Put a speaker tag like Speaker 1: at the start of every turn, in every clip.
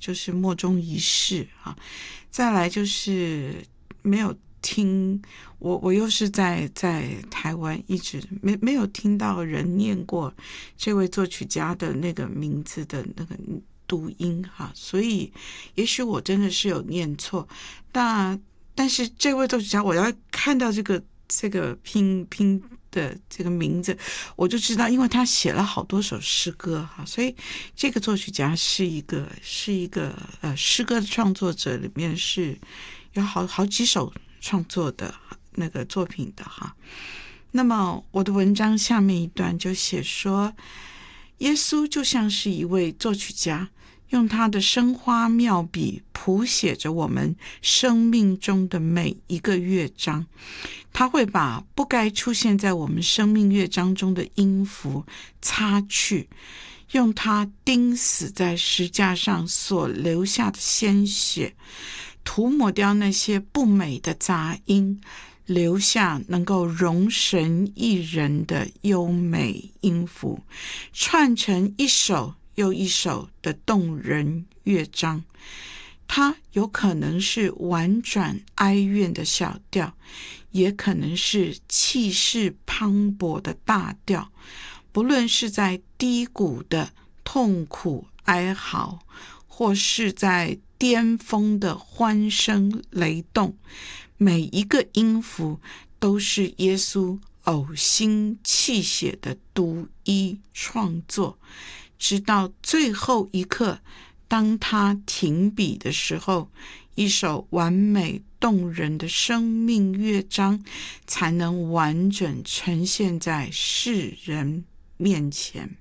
Speaker 1: 就是莫衷一是啊。再来就是没有听，我又是在台湾一直没有听到人念过这位作曲家的那个名字的那个读音哈，所以也许我真的是有念错。但是这位作曲家，我要看到这个拼的这个名字，我就知道，因为他写了好多首诗歌哈，所以这个作曲家是一个诗歌的创作者，里面是有好几首创作的那个作品的哈。那么我的文章下面一段就写说，耶稣就像是一位作曲家，用他的生花妙笔谱写着我们生命中的每一个乐章。他会把不该出现在我们生命乐章中的音符擦去，用他钉死在石架上所留下的鲜血，涂抹掉那些不美的杂音，留下能够容神一人的优美音符，串成一首又一首的动人乐章。它有可能是婉转哀怨的小调，也可能是气势磅礴的大调。不论是在低谷的痛苦哀嚎，或是在巅峰的欢声雷动，每一个音符都是耶稣呕心泣血的独一创作。直到最后一刻，当他停笔的时候，一首完美动人的生命乐章才能完整呈现在世人面前。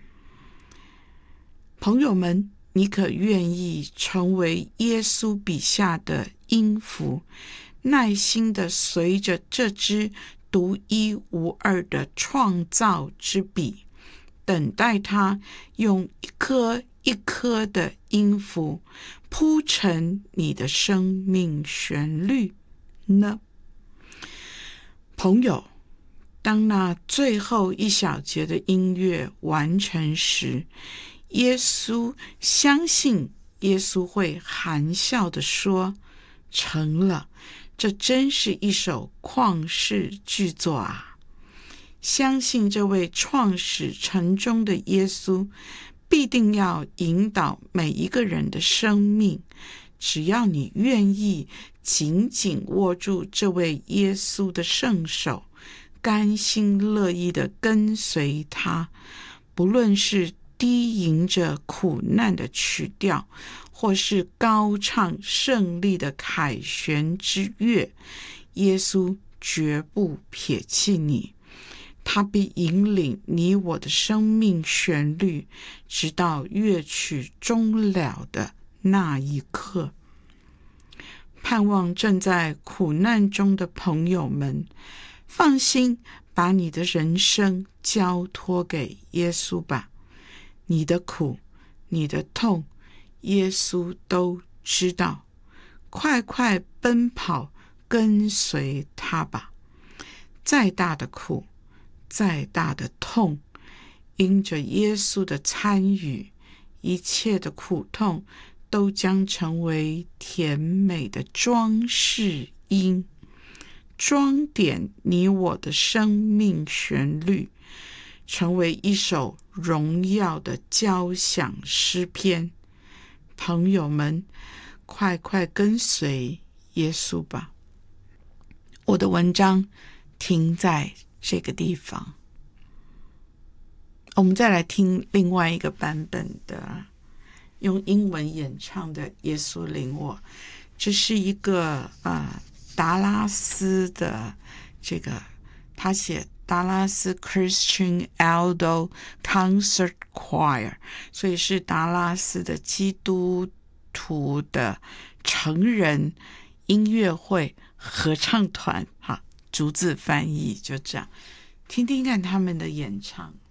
Speaker 1: 朋友们，你可愿意成为耶稣笔下的音符，耐心地随着这支独一无二的创造之笔，等待他用一颗一颗的音符铺成你的生命旋律呢？朋友，当那最后一小节的音乐完成时，耶稣相信耶稣会含笑地说，成了，这真是一首旷世巨作啊！相信这位创始成终的耶稣必定要引导每一个人的生命，只要你愿意紧紧握住这位耶稣的圣手，甘心乐意地跟随他，不论是低吟着苦难的曲调，或是高唱胜利的凯旋之乐，耶稣绝不撇弃你，他必引领你我的生命旋律，直到乐曲终了的那一刻。盼望正在苦难中的朋友们，放心把你的人生交托给耶稣吧。你的苦，你的痛，耶稣都知道。快快奔跑，跟随他吧。再大的苦，再大的痛，因着耶稣的参与，一切的苦痛都将成为甜美的装饰音，装点你我的生命旋律，成为一首荣耀的交响诗篇。朋友们，快快跟随耶稣吧。我的文章停在这个地方。我们再来听另外一个版本的用英文演唱的《耶稣领我》。这是一个达拉斯的他写达拉斯 Christian Aldo Concert Choir， 所以是达拉斯的基督徒的成人音乐会合唱团，逐字翻译就这样，听听看他们的演唱。